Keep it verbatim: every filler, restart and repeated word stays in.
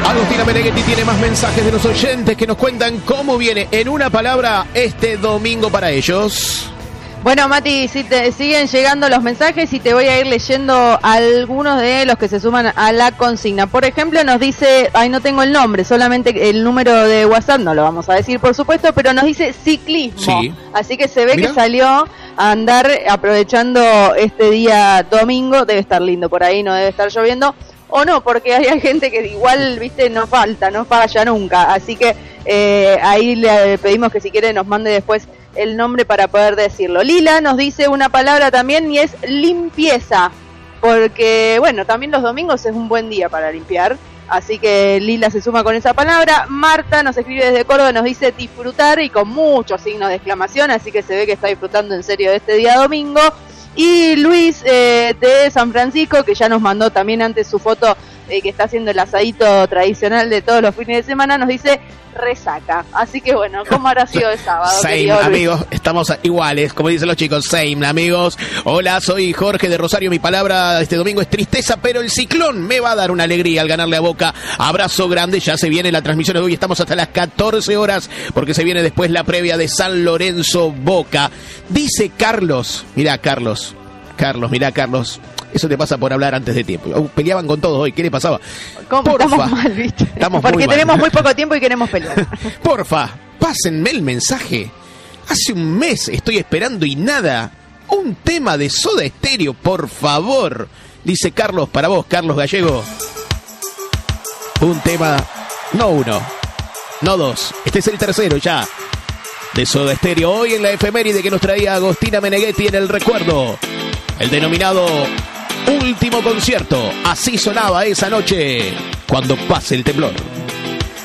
Agostina Meneghetti tiene más mensajes de los oyentes que nos cuentan cómo viene en una palabra este domingo para ellos. Bueno, Mati, si te siguen llegando los mensajes y te voy a ir leyendo algunos de los que se suman a la consigna. Por ejemplo, nos dice, ay, no tengo el nombre, solamente el número de WhatsApp, no lo vamos a decir por supuesto, pero nos dice ciclismo. Sí. Así que se ve Mirá. que salió a andar aprovechando este día domingo, debe estar lindo por ahí, no debe estar lloviendo. O no, porque hay gente que igual, viste, no falta, no falla nunca. Así que eh, ahí le pedimos que si quiere nos mande después el nombre para poder decirlo. Lila nos dice una palabra también y es limpieza. Porque, bueno, también los domingos es un buen día para limpiar. Así que Lila se suma con esa palabra. Marta nos escribe desde Córdoba, nos dice disfrutar y con muchos signos de exclamación. Así que se ve que está disfrutando en serio de este día domingo. Y Luis eh, de San Francisco, que ya nos mandó también antes su foto eh, que está haciendo el asadito tradicional de todos los fines de semana, nos dice resaca. Así que bueno, ¿cómo habrá sido el sábado? Same, amigos, estamos iguales, como dicen los chicos, same, amigos. Hola, soy Jorge de Rosario, mi palabra este domingo es tristeza, pero el ciclón me va a dar una alegría al ganarle a Boca. Abrazo grande, ya se viene la transmisión de hoy, estamos hasta las catorce horas, porque se viene después la previa de San Lorenzo Boca. Dice Carlos, mirá Carlos, Carlos, mirá Carlos, eso te pasa por hablar antes de tiempo. Peleaban con todos hoy, ¿qué le pasaba? ¿Cómo? Porfa, estamos mal, ¿viste? Estamos Porque muy tenemos mal. muy poco tiempo y queremos pelear. Porfa, pásenme el mensaje. Hace un mes estoy esperando y nada. Un tema de Soda Stereo, por favor. Dice Carlos, para vos, Carlos Gallego. Un tema, no uno, no dos. Este es el tercero ya. De Soda Stereo, hoy en la efeméride que nos traía Agostina Meneghetti en el recuerdo. El denominado último concierto. Así sonaba esa noche cuando pase el temblor.